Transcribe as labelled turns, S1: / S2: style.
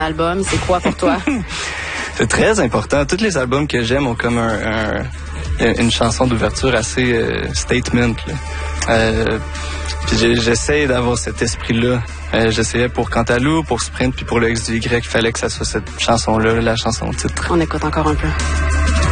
S1: Album, c'est quoi pour toi?
S2: C'est très important. Tous les albums que j'aime ont comme une chanson d'ouverture assez statement. Puis j'essaie d'avoir cet esprit-là. J'essayais pour Cantalou, pour Sprint, puis pour le X du Y, il fallait que ça soit cette chanson-là, la chanson titre.
S1: On écoute encore un peu.